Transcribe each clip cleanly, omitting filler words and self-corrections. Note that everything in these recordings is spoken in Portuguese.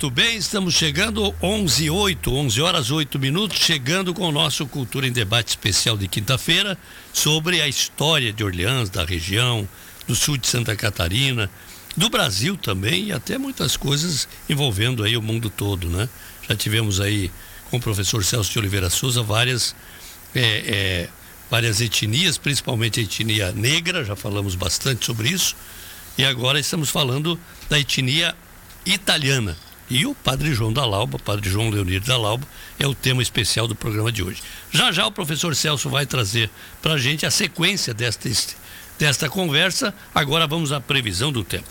Muito bem, estamos chegando 11 horas 8 minutos, chegando com o nosso Cultura em Debate especial de quinta-feira sobre a história de Orleans, da região, do sul de Santa Catarina, do Brasil também e até muitas coisas envolvendo aí o mundo todo, né? Já tivemos aí com o professor Celso de Oliveira Souza várias etnias, principalmente a etnia negra, já falamos bastante sobre isso, e agora estamos falando da etnia italiana. E o Padre João da Lauba, Padre João Leonir da Lauba, é o tema especial do programa de hoje. Já o professor Celso vai trazer para a gente a sequência desta conversa. Agora vamos à previsão do tempo.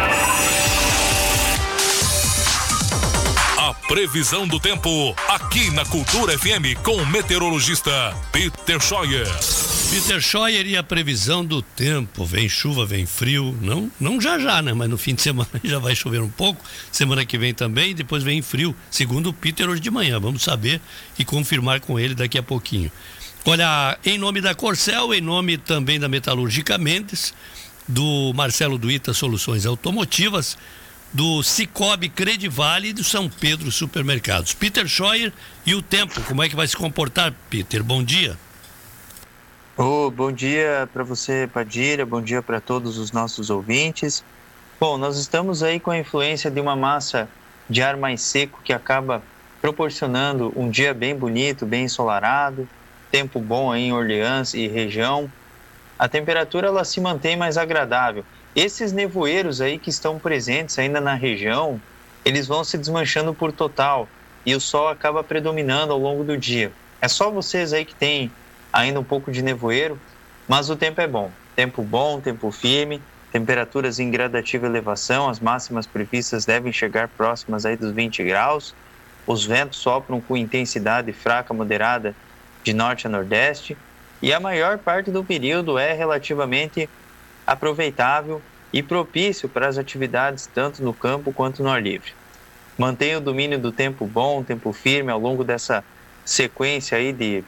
A previsão do tempo aqui na Cultura FM com o meteorologista Peter Scheuer. Peter Scheuer e a previsão do tempo. Vem chuva, vem frio, não já, né? Mas no fim de semana já vai chover um pouco, semana que vem também, e depois vem frio, segundo o Peter hoje de manhã. Vamos saber e confirmar com ele daqui a pouquinho. Olha, em nome da Corcel, em nome também da Metalúrgica Mendes, do Marcelo Duíta Soluções Automotivas, do Cicobi Credivale e do São Pedro Supermercados. Peter Scheuer e o tempo, como é que vai se comportar, Peter? Bom dia. Bom dia para você, Padilha, bom dia para todos os nossos ouvintes. Bom, nós estamos aí com a influência de uma massa de ar mais seco que acaba proporcionando um dia bem bonito, bem ensolarado, tempo bom aí em Orleans e região. A temperatura ela se mantém mais agradável. Esses nevoeiros aí que estão presentes ainda na região, eles vão se desmanchando por total e o sol acaba predominando ao longo do dia. É só vocês aí que têm ainda um pouco de nevoeiro, mas o tempo é bom. Tempo bom, tempo firme, temperaturas em gradativa elevação, as máximas previstas devem chegar próximas aí dos 20 graus. Os ventos sopram com intensidade fraca moderada de norte a nordeste e a maior parte do período é relativamente aproveitável e propício para as atividades tanto no campo quanto no ar livre. Mantenha o domínio do tempo bom, tempo firme ao longo dessa sequência aí de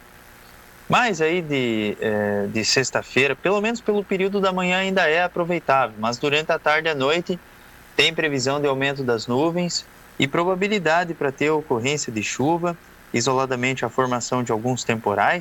sexta-feira, pelo menos pelo período da manhã ainda é aproveitável, mas durante a tarde e a noite tem previsão de aumento das nuvens e probabilidade para ter ocorrência de chuva, isoladamente a formação de alguns temporais,